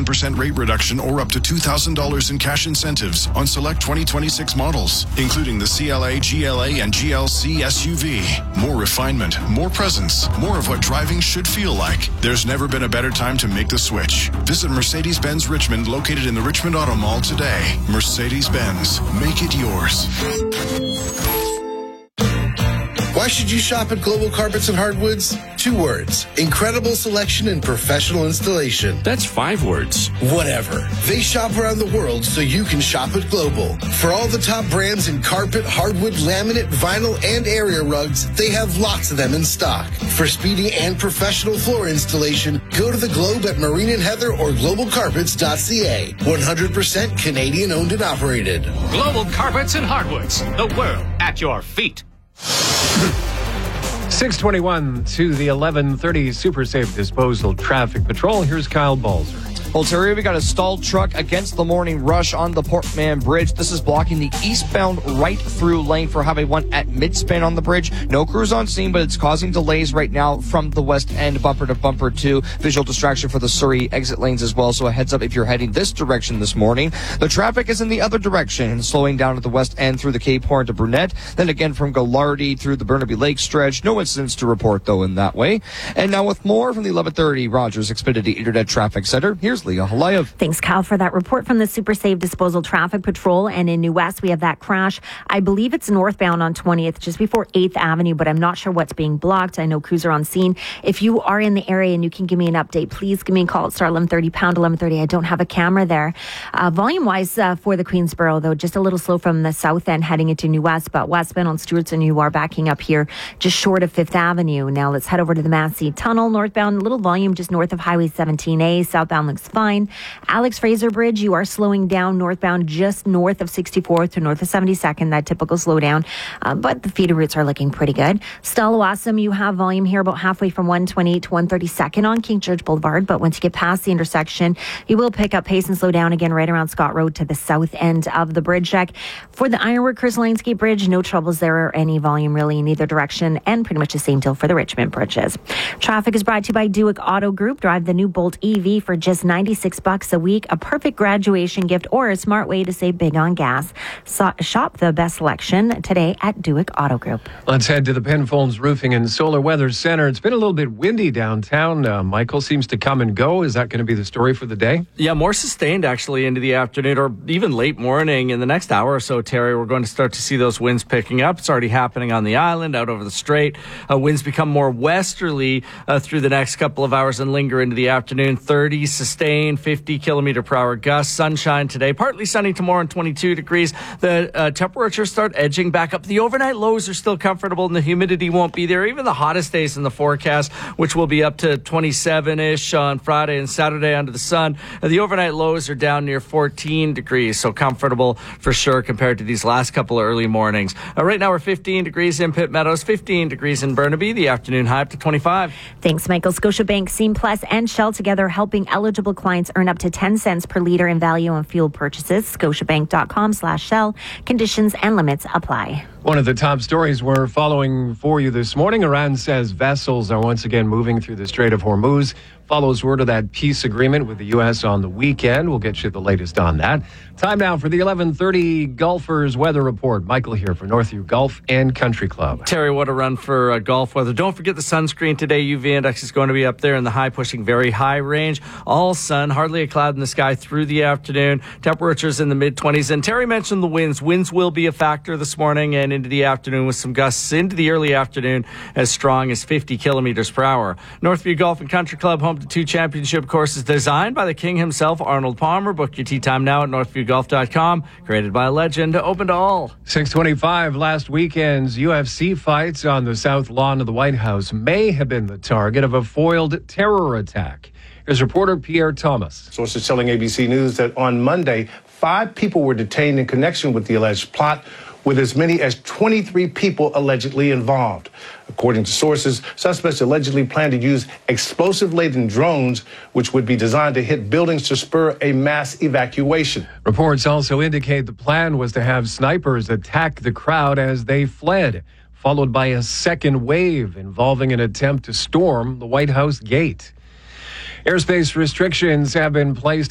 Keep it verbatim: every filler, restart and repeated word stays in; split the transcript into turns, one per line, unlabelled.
one percent rate reduction or up to two thousand dollars in cash incentives on select twenty twenty-six models, including the C L A, G L A, and G L C S U V. More refinement, more presence, more of what driving should feel like. There's never been a better time to make the switch. Visit Mercedes-Benz Richmond, located in the Richmond Auto Mall today. Mercedes-Benz. Make it yours.
Why should you shop at Global Carpets and Hardwoods? Two words. Incredible selection and professional installation.
That's five words.
Whatever. They shop around the world so you can shop at Global. For all the top brands in carpet, hardwood, laminate, vinyl, and area rugs, they have lots of them in stock. For speedy and professional floor installation, go to the Globe at Marine and Heather or global carpets dot c a. one hundred percent Canadian owned and operated.
Global Carpets and Hardwoods. The world at your feet.
six twenty-one to the eleven thirty Super Safe Disposal Traffic Patrol. Here's Kyle Balzer.
Well, Terry, we got a stalled truck against the morning rush on the Port Mann Bridge. This is blocking the eastbound right-through lane for Highway one at mid-span on the bridge. No crews on scene, but it's causing delays right now from the west end, bumper to bumper two. Visual distraction for the Surrey exit lanes as well, so a heads up if you're heading this direction this morning. The traffic is in the other direction, slowing down at the west end through the Cape Horn to Brunette, then again from Gallardi through the Burnaby Lake stretch. No incidents to report, though, in that way. And now with more from the eleven thirty Rogers Xfinity Internet Traffic Center, here's Leah Halayev.
Thanks, Kyle, for that report from the Super Safe Disposal Traffic Patrol. And in New West, we have that crash. I believe it's northbound on twentieth, just before eighth Avenue, but I'm not sure what's being blocked. I know crews are on scene. If you are in the area and you can give me an update, please give me a call at star eleven thirty, pound eleven thirty. I don't have a camera there. Uh, volume-wise uh, for the Queensboro, though, just a little slow from the south end heading into New West, but westbound on Stewartson, you are backing up here just short of fifth Avenue. Now let's head over to the Massey Tunnel. Northbound, a little volume just north of Highway seventeen A. Southbound looks fine. Alex Fraser Bridge, you are slowing down northbound just north of sixty-fourth to north of seventy-second, that typical slowdown, uh, but the feeder routes are looking pretty good. Stallawasam, you have volume here about halfway from one twenty-eight to one thirty-second on King George Boulevard, but once you get past the intersection, you will pick up pace and slow down again right around Scott Road to the south end of the bridge deck. For the Ironworkers Linesgate Bridge, no troubles there or any volume really in either direction, and pretty much the same deal for the Richmond bridges. Traffic is brought to you by Duick Auto Group. Drive the new Bolt E V for just ninety-six bucks a week, a perfect graduation gift or a smart way to save big on gas. So, shop the best selection today at Duick Auto Group.
Let's head to the Penfolds Roofing and Solar Weather Center. It's been a little bit windy downtown. Uh, Michael seems to come and go. Is that going to be the story for the day?
Yeah, more sustained actually into the afternoon or even late morning. In the next hour or so, Terry, we're going to start to see those winds picking up. It's already happening on the island, out over the strait. Uh, winds become more westerly uh, through the next couple of hours and linger into the afternoon. thirty sustained, fifty kilometer per hour gusts. Sunshine today, partly sunny tomorrow and twenty-two degrees. The uh, temperatures start edging back up. The overnight lows are still comfortable and the humidity won't be there. Even the hottest days in the forecast, which will be up to twenty-seven-ish on Friday and Saturday under the sun. Uh, the overnight lows are down near fourteen degrees, so comfortable for sure compared to these last couple of early mornings. Uh, right now we're fifteen degrees in Pitt Meadows, fifteen degrees in Burnaby. The afternoon high up to twenty-five.
Thanks, Michael. Scotiabank, Seam Plus, and Shell together helping eligible clients earn up to ten cents per liter in value on fuel purchases. Scotiabank.com slash Shell. Conditions and limits apply.
One of the top stories we're following for you this morning. Iran says vessels are once again moving through the Strait of Hormuz. Follows word of that peace agreement with the U S on the weekend. We'll get you the latest on that. Time now for the eleven thirty Golfers Weather Report. Michael here for Northview Golf and Country Club.
Terry, what a run for uh, golf weather. Don't forget the sunscreen today. U V index is going to be up there in the high, pushing very high range. All sun, hardly a cloud in the sky through the afternoon. Temperatures in the mid-twenties. And Terry mentioned the winds. Winds will be a factor this morning and into the afternoon with some gusts into the early afternoon as strong as fifty kilometers per hour. Northview Golf and Country Club, home to two championship courses designed by the king himself, Arnold Palmer. Book your tee time now at northview golf dot com. Created by a legend, open to all.
six twenty-five last weekend's U F C fights on the south lawn of the White House may have been the target of a foiled terror attack. Here's reporter Pierre Thomas.
Sources telling A B C News that on Monday, five people were detained in connection with the alleged plot, with as many as twenty-three people allegedly involved. According to sources, suspects allegedly plan to use explosive-laden drones, which would be designed to hit buildings to spur a mass evacuation.
Reports also indicate the plan was to have snipers attack the crowd as they fled, followed by a second wave involving an attempt to storm the White House gate. Airspace restrictions have been placed